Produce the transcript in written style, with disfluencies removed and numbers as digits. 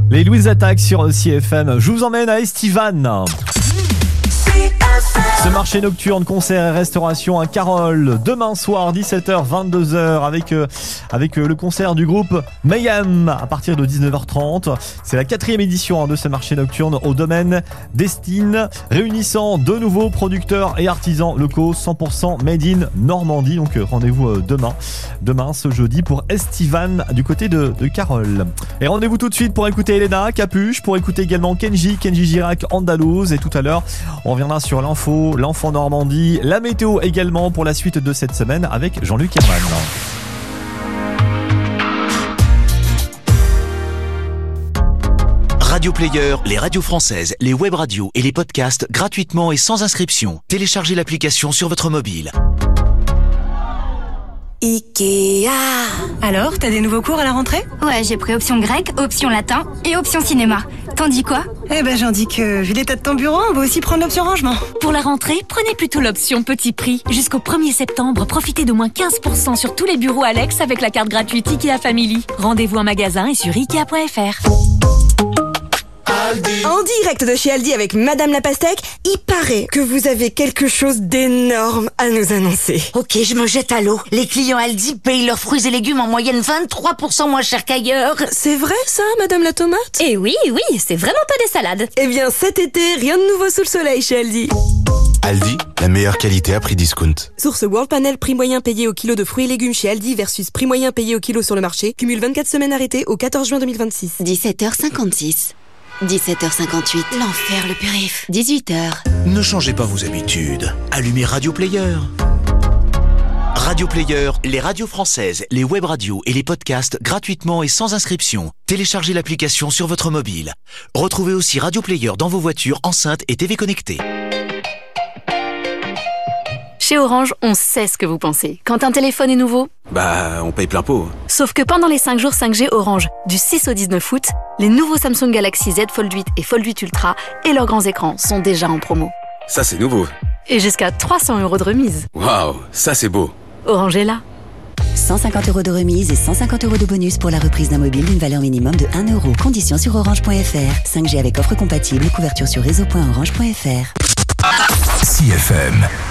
Les Louis Attaques sur CFM. Je vous emmène à Estivannes. Ce marché nocturne, concert et restauration à Carole, demain soir 17h, 22h avec le concert du groupe Mayhem à partir de 19h30. C'est la 4e édition de ce marché nocturne au domaine d'Estine, réunissant de nouveaux producteurs et artisans locaux 100% made in Normandie. Donc rendez-vous demain ce jeudi pour Estivannes du côté de Carole. Et rendez-vous tout de suite pour écouter Elena, Capuche, pour écouter également Kenji Girac, Andalouse. Et tout à l'heure, on reviendra sur l'Enfant Normandie, la météo également pour la suite de cette semaine avec Jean-Luc Herman. Radio Player, les radios françaises, les web radios et les podcasts gratuitement et sans inscription. Téléchargez l'application sur votre mobile. Ikea. Alors, t'as des nouveaux cours à la rentrée ? Ouais, j'ai pris option grec, option latin et option cinéma. T'en dis quoi ? Eh ben, j'en dis que, vu l'état de ton bureau, on va aussi prendre l'option rangement. Pour la rentrée, prenez plutôt l'option petit prix. Jusqu'au 1er septembre, profitez de moins 15% sur tous les bureaux Alex avec la carte gratuite Ikea Family. Rendez-vous en magasin et sur Ikea.fr. En direct de chez Aldi avec Madame la Pastèque, il paraît que vous avez quelque chose d'énorme à nous annoncer. Ok, je me jette à l'eau. Les clients Aldi payent leurs fruits et légumes en moyenne 23% moins cher qu'ailleurs. C'est vrai ça, Madame la Tomate ? Eh oui, c'est vraiment pas des salades. Eh bien cet été, rien de nouveau sous le soleil chez Aldi. Aldi, la meilleure qualité à prix discount. Source World Panel, prix moyen payé au kilo de fruits et légumes chez Aldi versus prix moyen payé au kilo sur le marché. Cumule 24 semaines arrêtées au 14 juin 2026. 17h56. 17h58. L'enfer, le périph'. 18h. Ne changez pas vos habitudes. Allumez Radio Player. Radio Player, les radios françaises, les web radios et les podcasts gratuitement et sans inscription. Téléchargez l'application sur votre mobile. Retrouvez aussi Radio Player dans vos voitures, enceintes et TV connectées. Chez Orange, on sait ce que vous pensez. Quand un téléphone est nouveau, On paye plein pot. sauf que pendant les 5 jours 5G Orange, du 6 au 19 août, les nouveaux Samsung Galaxy Z Fold 8 et Fold 8 Ultra et leurs grands écrans sont déjà en promo. Ça, c'est nouveau. Et jusqu'à 300 € de remise. Waouh, ça, c'est beau. Orange est là. 150 € de remise et 150 € de bonus pour la reprise d'un mobile d'une valeur minimum de 1 €. Conditions sur orange.fr. 5G avec offre compatible. Couverture sur réseau.orange.fr. CFM.